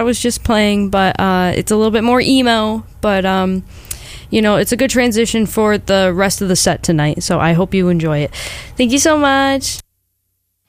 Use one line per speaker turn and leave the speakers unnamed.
I was just playing, but it's a little bit more emo, but it's a good transition for the rest of the set tonight, so I hope you enjoy it. Thank you so much.